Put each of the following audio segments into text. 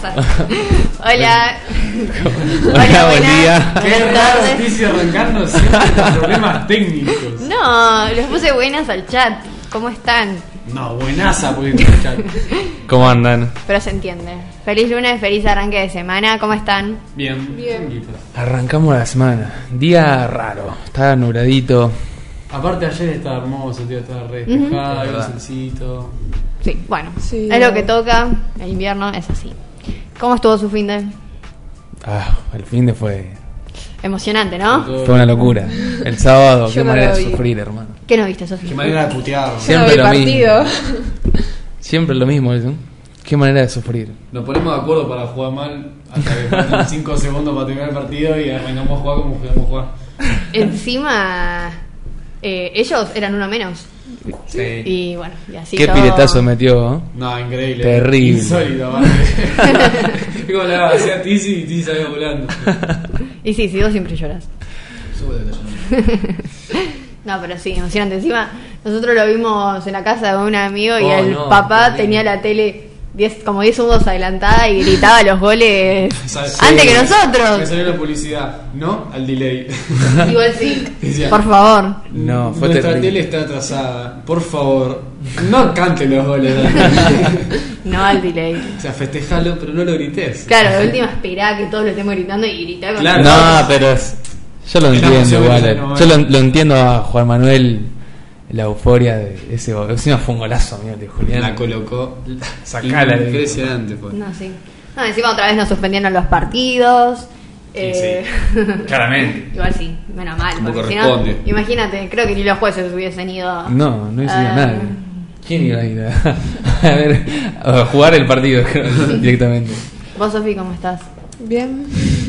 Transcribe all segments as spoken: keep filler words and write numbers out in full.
pasa? Hola. Hola, buen día. Qué raro noticia arrancando siempre con problemas técnicos. No, les puse buenas al chat. ¿Cómo están? No, buenaza poniendo el chat. ¿Cómo andan? Pero se entiende. Feliz lunes, feliz arranque de semana. ¿Cómo están? Bien, Bien. Arrancamos la semana. Día raro. Está nubladito. Aparte ayer estaba hermoso, tío, estaba re despejado, Uh-huh. el solcito. Sí, bueno. Sí, es no. lo que toca. El invierno es así. ¿Cómo estuvo su fin de? Ah, el fin de fue. Emocionante, ¿no? Todo- Fue una locura. El sábado, Yo qué no manera lo de vi. sufrir, hermano. ¿Qué no viste, Sofía? Qué manera de putear. Yo Siempre no vi lo mismo. partido. Siempre lo mismo, ¿no? Qué manera de sufrir. Nos ponemos de acuerdo para jugar mal hasta que faltan cinco segundos para terminar el partido y arrancamos a jugar como podemos jugar. Encima, eh, ellos eran uno menos. Sí. Y bueno, y así Qué todo- piletazo metió, ¿no? No, increíble. Terrible. Insólito, aparte. Digo, la hacía Tizi y Tizi salía volando. Y sí, sí, vos siempre lloras. No, pero sí, emocionante. Encima, nosotros lo vimos en la casa de un amigo y Oh, el no, papá terrible. tenía la tele diez, como diez segundos adelantada y gritaba los goles ¿Sabes? antes que Me nosotros. salió la publicidad, no al delay. Igual sí, Decía, por favor. No, fue Nuestra terrible. tele está atrasada. Por favor, no cante los goles. No al delay. O sea, festejalo, pero no lo grites. Claro, de última esperá que todos lo estemos gritando y gritar con Claro. No, pero es- yo lo Es la entiendo emoción igual. que eh. se nos Yo va. lo, lo entiendo a Juan Manuel. La euforia de ese gol. Encima fue un golazo, amigo, de Julián. La colocó. Sacala. Impresionante fue. No, sí. No, encima otra vez nos suspendieron los partidos. Eh, Claramente. Igual sí, menos mal. Como Porque si no, corresponde. imagínate, creo que ni los jueces hubiesen ido. No, no hizo Ah. nadie. ¿Quién iba a ir a, a ver, a jugar el partido directamente? Vos, Sofi, ¿cómo estás? Bien.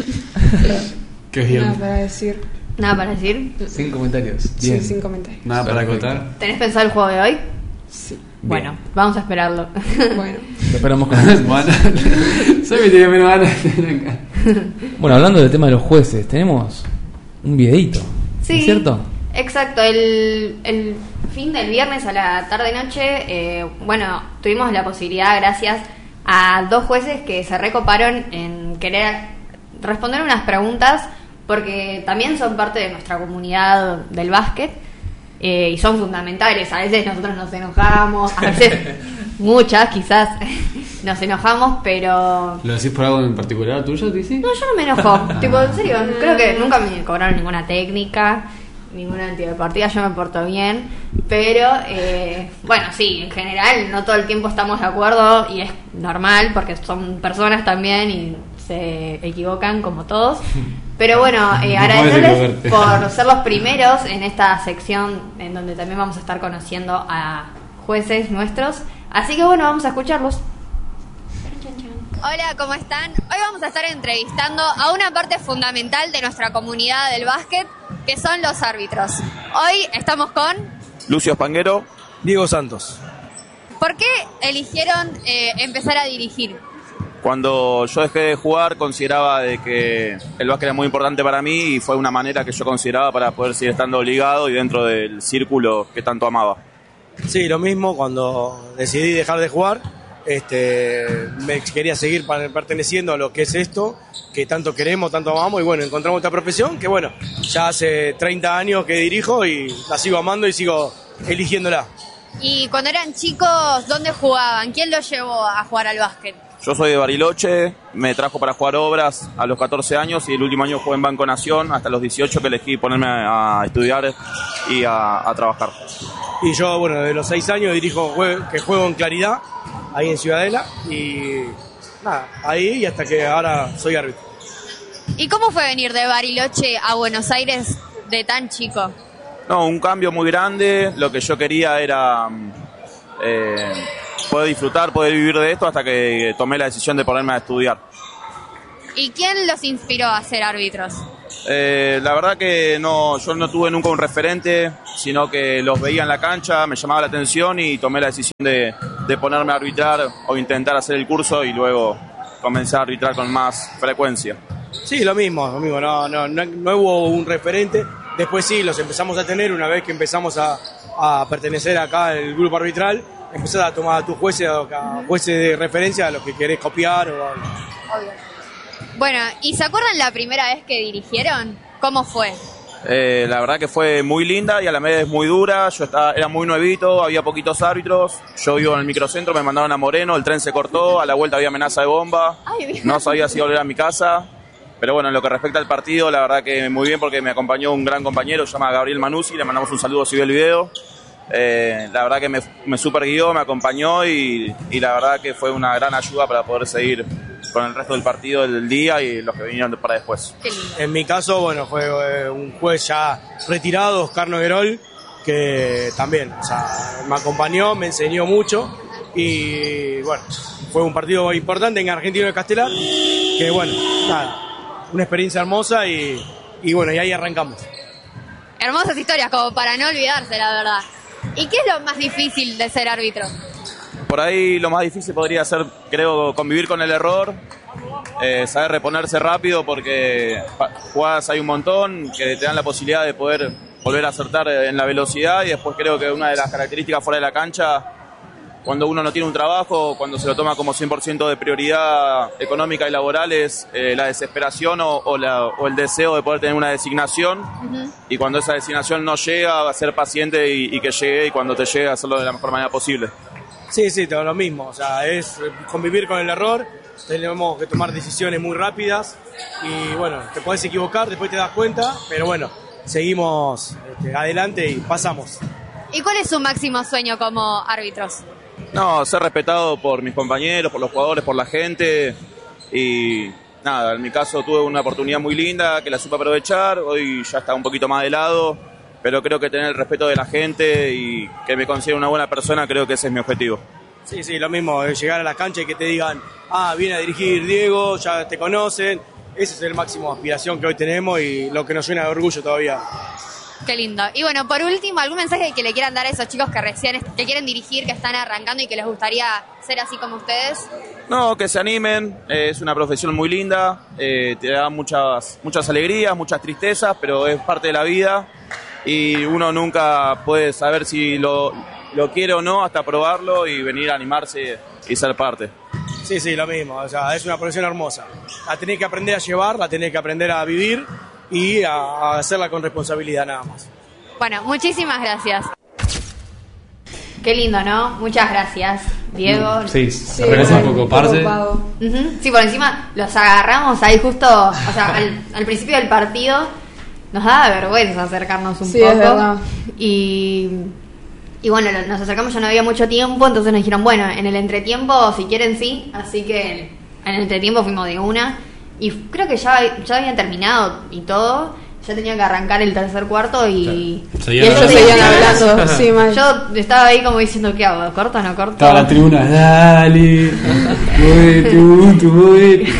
Qué bien. Nada para decir. ¿Nada para decir? Sin comentarios. Sí, Bien. sin comentarios. Nada para Perfecto. acotar. ¿Tenés pensado el juego de hoy? Sí. Bueno, vamos a esperarlo. Bueno. Lo esperamos con Bueno, soy que tenía menos ganas de tener acá. Bueno, hablando del tema de los jueces, tenemos un videíto. Sí, ¿No es cierto? Exacto, el, el fin del viernes a la tarde-noche, eh, bueno, tuvimos la posibilidad, gracias a dos jueces que se recoparon en querer responder unas preguntas, porque también son parte de nuestra comunidad del básquet, eh, y son fundamentales. A veces nosotros nos enojamos, a veces muchas quizás nos enojamos, pero... ¿Lo decís por algo en particular tuyo, Tizi? No, yo no me enojo. Tipo, en serio, creo que nunca me cobraron ninguna técnica, ninguna antideportiva, yo me porto bien. Pero, eh, bueno, sí, en general no todo el tiempo estamos de acuerdo y es normal porque son personas también y se equivocan como todos. Pero bueno, eh, No agradecerles puedes equivocarte. por ser los primeros en esta sección en donde también vamos a estar conociendo a jueces nuestros. Así que bueno, vamos a escucharlos. Hola, ¿cómo están? Hoy vamos a estar entrevistando a una parte fundamental de nuestra comunidad del básquet, que son los árbitros. Hoy estamos con... Lucio Spanguero. Diego Santos. ¿Por qué eligieron eh, empezar a dirigir? Cuando yo dejé de jugar consideraba de que el básquet era muy importante para mí y fue una manera que yo consideraba para poder seguir estando ligado y dentro del círculo que tanto amaba. Sí, lo mismo, cuando decidí dejar de jugar, este, me quería seguir pa- perteneciendo a lo que es esto, que tanto queremos, tanto amamos, y bueno, encontramos esta profesión que bueno, ya hace treinta años que dirijo y la sigo amando y sigo eligiéndola. Y cuando eran chicos, ¿dónde jugaban? ¿Quién los llevó a jugar al básquet? Yo soy de Bariloche, me trajo para jugar obras a los catorce años y el último año jugué en Banco Nación hasta los dieciocho que elegí ponerme a, a estudiar y a, a trabajar. Y yo, bueno, de los seis años dirijo jue- que juego en Claridad, ahí en Ciudadela, y nada, ahí y hasta que ahora soy árbitro. ¿Y cómo fue venir de Bariloche a Buenos Aires de tan chico? No, un cambio muy grande, lo que yo quería era eh, poder disfrutar, poder vivir de esto hasta que tomé la decisión de ponerme a estudiar. ¿Y quién los inspiró a ser árbitros? Eh, la verdad que no, yo no tuve nunca un referente, sino que los veía en la cancha, me llamaba la atención y tomé la decisión de, de ponerme a arbitrar o intentar hacer el curso y luego comenzar a arbitrar con más frecuencia. Sí, lo mismo, lo mismo, no, no, no, no hubo un referente, después sí, los empezamos a tener una vez que empezamos a, a pertenecer acá al grupo arbitral empezás a tomar a tus jueces, a jueces de referencia a los que querés copiar o algo. Obvio. Bueno, ¿y se acuerdan la primera vez que dirigieron? ¿Cómo fue? Eh, la verdad que fue muy linda y a la vez muy dura. Yo estaba, era muy nuevito, había poquitos árbitros. Yo vivo en el microcentro, me mandaron a Moreno, el tren se cortó, a la vuelta había amenaza de bomba. Ay, no sabía si volver a mi casa. Pero bueno, en lo que respecta al partido, la verdad que muy bien porque me acompañó un gran compañero, se llama Gabriel Manuzzi, le mandamos un saludo si ve el video. Eh, la verdad que me, me super guió, me acompañó y, y la verdad que fue una gran ayuda para poder seguir con el resto del partido del día y los que vinieron para después. En mi caso, bueno, fue eh, un juez ya retirado, Oscar Noguerol, que también, o sea, me acompañó, me enseñó mucho y bueno, fue un partido importante en Argentino de Castelar, que bueno, nada, una experiencia hermosa y, y bueno, y ahí arrancamos. Hermosas historias, como para no olvidarse, la verdad. ¿Y qué es lo más difícil de ser árbitro? Por ahí lo más difícil podría ser, creo, convivir con el error, eh, saber reponerse rápido porque jugadas hay un montón que te dan la posibilidad de poder volver a acertar en la velocidad y después creo que una de las características fuera de la cancha, cuando uno no tiene un trabajo, cuando se lo toma como cien por ciento de prioridad económica y laboral es eh, la desesperación o, o, la, o el deseo de poder tener una designación uh-huh. y cuando esa designación no llega, va a ser paciente y, y que llegue y cuando te llegue hacerlo de la mejor manera posible. Sí, sí, todo lo mismo, o sea, es convivir con el error, tenemos que tomar decisiones muy rápidas y bueno, te podés equivocar, después te das cuenta, pero bueno, seguimos este, adelante y pasamos. ¿Y cuál es su máximo sueño como árbitros? No, ser respetado por mis compañeros, por los jugadores, por la gente y nada, en mi caso tuve una oportunidad muy linda que la supe aprovechar, hoy ya está un poquito más de lado. Pero creo que tener el respeto de la gente y que me considere una buena persona, creo que ese es mi objetivo. Sí, sí, lo mismo, llegar a la cancha y que te digan, ah, viene a dirigir Diego, ya te conocen. Ese es el máximo aspiración que hoy tenemos y lo que nos llena de orgullo todavía. Qué lindo. Y bueno, por último, ¿algún mensaje que le quieran dar a esos chicos que recién que quieren dirigir, que están arrancando y que les gustaría ser así como ustedes? No, que se animen, eh, es una profesión muy linda, eh, te da muchas, muchas alegrías, muchas tristezas, pero es parte de la vida. Y uno nunca puede saber si lo, lo quiere o no hasta probarlo y venir a animarse y ser parte. Sí, sí, lo mismo, o sea, es una profesión hermosa. La tenés que aprender a llevar, la tenés que aprender a vivir y a, a hacerla con responsabilidad nada más. Bueno, muchísimas gracias. Qué lindo, ¿no? Muchas gracias, Diego. Sí, sí, regresa un poco, parce. Uh-huh. Sí, por encima los agarramos ahí justo, o sea, al, al principio del partido. Nos daba vergüenza acercarnos un sí, poco. Es verdad. Y, y bueno, nos acercamos, ya no había mucho tiempo, entonces nos dijeron, bueno, en el entretiempo, si quieren, sí. Así que en el entretiempo fuimos de una. Y creo que ya, ya habían terminado y todo. Ya tenía que arrancar el tercer cuarto y, sí. y ellos seguían hablando. Sí, mal. Yo estaba ahí como diciendo, ¿qué hago? ¿Corto o no corto? Estaba la tribuna, dale. Muy, tú, tú, muy.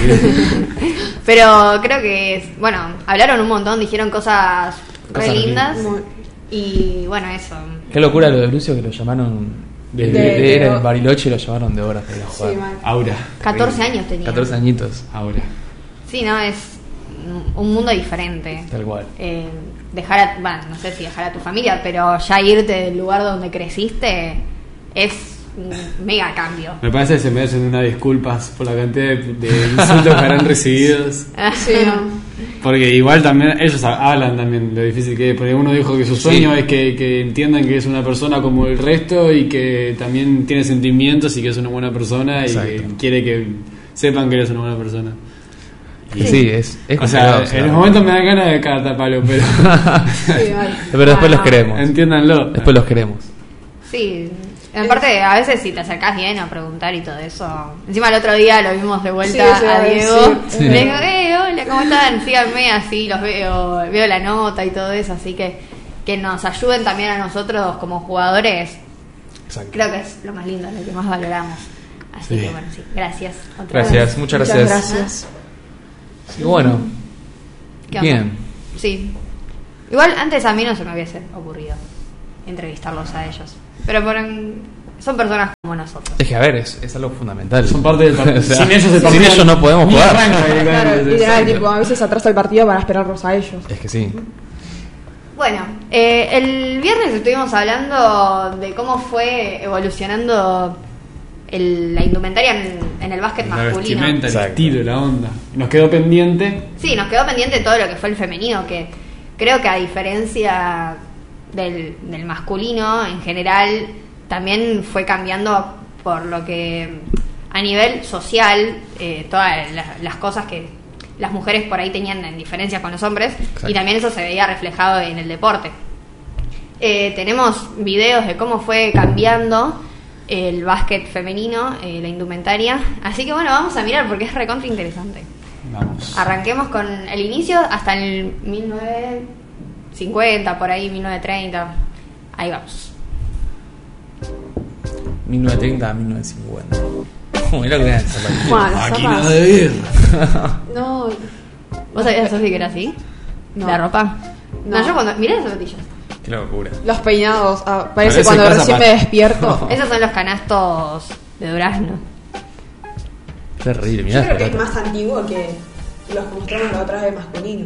Pero creo que, bueno, hablaron un montón, dijeron cosas, cosas re lindas. Muy... Y bueno, eso. Qué locura lo de Lucio que lo llamaron. Desde de, de, era en Bariloche y lo llamaron de horas de la jugada. Sí, Aura. catorce años tenía. catorce añitos. Aura. Sí, no, es un mundo diferente. Tal cual. Eh, dejar a, bueno, no sé si dejar a tu familia, pero ya irte del lugar donde creciste es un mega cambio. Me parece que se merecen unas disculpas por la cantidad de, de insultos que habrán recibido. Sí, no. Porque igual también ellos hablan también lo difícil que es, porque uno dijo que su sueño sí. es que, que entiendan que es una persona como el resto y que también tiene sentimientos y que es una buena persona. Exacto. Y que quiere que sepan que eres una buena persona. Y sí, es, es o sea, en los momentos me da ganas de cagar palo, pero sí, vale. Pero después ah, los queremos. Entiéndanlo. Después los queremos. Sí. Aparte, a veces si te acercás bien a preguntar y todo eso. Encima el otro día lo vimos de vuelta sí, a Diego. Sí. Le digo, eh, hola, ¿cómo están? Síganme, así los veo, veo la nota y todo eso. Así que que nos ayuden también a nosotros como jugadores. Exacto. Creo que es lo más lindo, lo que más valoramos. Así sí. que bueno, sí, gracias. Otra gracias, vez. Muchas gracias. Muchas gracias. Y bueno, bien. Sí. Igual antes a mí no se me hubiese ocurrido entrevistarlos a ellos. Pero por, son personas como nosotros. Es que a ver, es, es algo fundamental. Son parte del partido. O sea, sin ellos, sin ellos no podemos jugar. Claro, literal, tipo, a veces atrasa el partido para esperarlos a ellos. Es que sí. Bueno, eh, el viernes estuvimos hablando de cómo fue evolucionando el, la indumentaria en, en el básquet La masculino. vestimenta, el Exacto. estilo, la onda. Nos quedó pendiente. Sí, nos quedó pendiente todo lo que fue el femenino, que creo que a diferencia del, del masculino en general, también fue cambiando por lo que a nivel social, eh, todas las, las cosas que las mujeres por ahí tenían en diferencias con los hombres. Exacto. Y también eso se veía reflejado en el deporte. Eh, tenemos videos de cómo fue cambiando el básquet femenino, eh, la indumentaria, así que bueno, vamos a mirar porque es recontra interesante. Vamos. Arranquemos con el inicio hasta el mil novecientos cincuenta, por ahí, mil novecientos treinta. Ahí vamos. mil novecientos treinta a mil novecientos cincuenta. Oh, mirá lo que era esa zapatillas. Bueno, las Máquina zapas. de ir. No, ¿Vos sabías, Sofi, que era así? No. ¿La ropa? No, No. yo cuando... Mirá las zapatillas. Qué locura. los peinados. ah, parece Parece cuando cosa recién para- me despierto. Esos son los canastos de durazno. Terrible, mirá Yo creo que esa es plata. más antiguo que los que mostraron la otra vez masculino.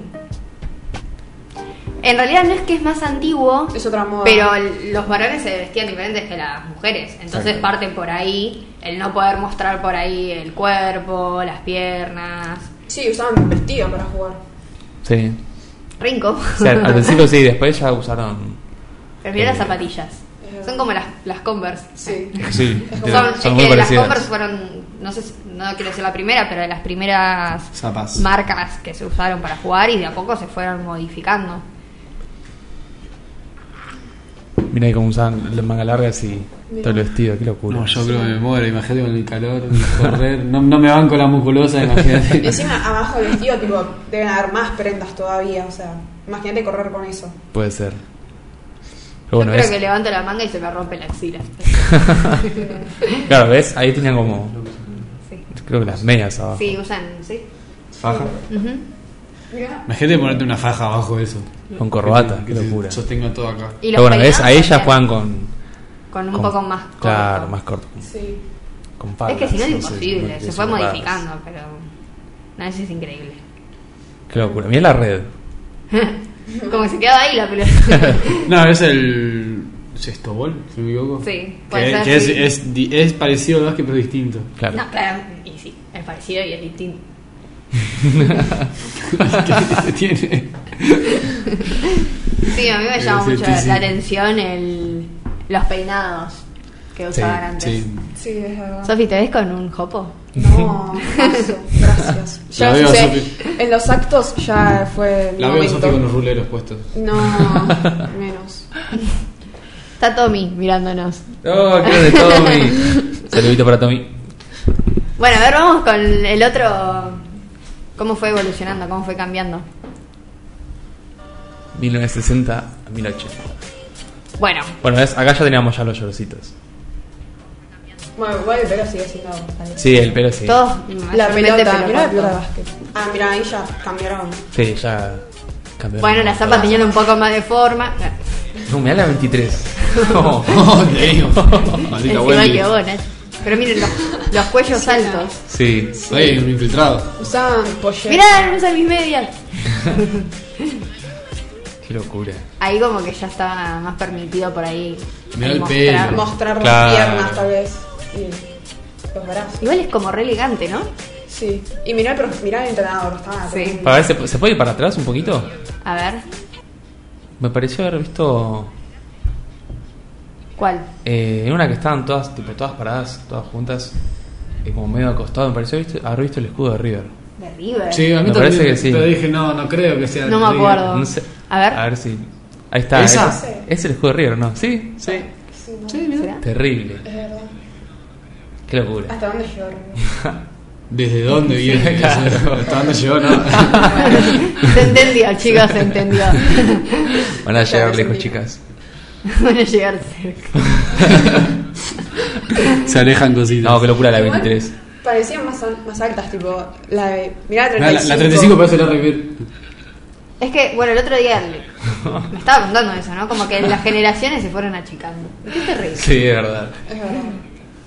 En realidad no es que es más antiguo, Es otra moda. pero el- los varones se vestían diferentes que las mujeres. Entonces Exacto. parte por ahí el no poder mostrar por ahí el cuerpo, las piernas. Sí, usaban vestido para jugar. Sí. Rinco. O sea, al principio sí, después ya usaron. Pero mirá las Eh, zapatillas. Son como las, las Converse. Sí. Sí, Son, son, es son muy que las parecidas. Converse fueron, no sé, si- no quiero decir la primera, pero de las primeras Zapas. marcas que se usaron para jugar y de a poco se fueron modificando. Mira ahí cómo usaban las mangas largas y todo el vestido, qué locura. No, yo creo que me muero. Imagínate con el calor, correr. No, no me van con la musculosa, Y imagínate. encima abajo del vestido tipo deben haber más prendas todavía, o sea, imagínate correr con eso. Puede ser. Pero bueno, Yo creo es- que levanto la manga y se me rompe la axila. claro, ¿ves? Ahí tenían como. Sí, Creo que las medias abajo. sí usan, sí. Faja. Ujú. Imagínate ponerte una faja abajo de eso. Con corbata, Que qué te locura. sostenga todo acá. Y Pero bueno, ¿ves? peinados Ahí ya también, juegan con. con un con- poco más corto. Claro, más corto. Sí. Con faldas. Es que si no es sé, imposible, muy- se fue muy raras. modificando, pero no, eso es increíble. Qué locura. Mira la red. Como que se quedaba ahí la pelota. No, es el sexto bol, si no me equivoco. Sí, puede que, ser, que es, sí. es, di- es parecido al básquet, pero distinto. Claro. No, claro, y sí, es parecido y es distinto. ¿Qué tiene? Sí, a mí me llama Sí, mucho sí, la, sí. la atención el, los peinados que usaban Sí, antes. Sí. Sí, es verdad. Sofi, ¿te ves con un jopo? No, paso, gracias. Ya La veo, sí sé, Sofi. en los actos ya fue mi La veo a momento. Sofi con los ruleros puestos. No, menos. Está Tommy mirándonos. Oh, qué de Tommy. Saludito para Tommy. Bueno, a ver, vamos con el otro. ¿Cómo fue evolucionando? ¿Cómo fue cambiando? mil novecientos sesenta a mil ochenta. Bueno, Bueno, ¿ves? Acá ya teníamos ya los llorcitos. Bueno, igual el pelo sigue siendo. Sí, el pelo sí. todos La mayormente pelota, pelo mira la corto. pelota de básquet. Ah, mira, ahí ya cambiaron. Sí, ya cambió. Bueno, las zapas tenían un poco más de forma. No, mirá la veintitrés. No. Oh, te digo. Maldita Encima Wendy. que vos, Nach. Pero miren los, los cuellos altos. Sí. Oye, un infiltrado. Usaban polleras. Mirá, no usan mis medias. Qué locura. Ahí como que ya estaba más permitido por ahí. Mirá el mostrar. pelo. Mostrar Claro. las piernas, tal vez. Y los brazos. Igual es como re elegante, ¿no? Sí. Y mirá el, prof- mirá el entrenador. Estaba Sí. tremendo. Para ver, ¿se, ¿se puede ir para atrás un poquito? A ver, Me pareció haber visto ¿cuál? eh, en una que estaban todas, tipo, todas paradas, todas juntas, eh, como medio acostado. Me pareció viste, haber visto el escudo de River. De River. Sí, a mí Me también. parece que sí. Pero dije, no, no creo que sea. No me River. acuerdo. No sé. A ver. A ver si. Ahí está. ¿Esa? Es, es el escudo de River, ¿no? Sí. Sí. Sí, ¿no? Sí, mira. ¿Será? Terrible. Es verdad. Qué locura. ¿Hasta dónde llegó? ¿Desde dónde viene? Claro. ¿Hasta dónde llegó? No. Se entendió, chicos, se entendió. Van a llegar Ya, lejos, sí. chicas. Van a llegar cerca. Se alejan cositas. No, qué locura la Igual veintitrés. Parecían más, al- más altas, tipo. La de. Mirá la Mirá, treinta y cinco. la, la treinta y cinco parece la River. Es que, bueno, el otro día le- me estaba contando eso, ¿no? Como que las generaciones se fueron achicando. Qué terrible. Sí, es verdad. Es verdad.